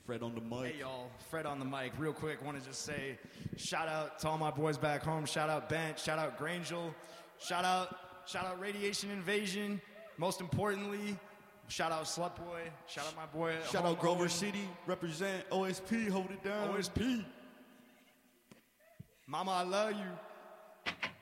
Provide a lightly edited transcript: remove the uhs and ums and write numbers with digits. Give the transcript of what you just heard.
Fred on the mic. Hey y'all, Fred on the mic. Real quick, want to just say shout out to all my boys back home. Shout out Bent, shout out Grangel, shout out Radiation Invasion. Most importantly, shout out Slutboy, shout out my boy. Shout out Grover City, represent OSP, hold it down. OSP. Mama, I love you.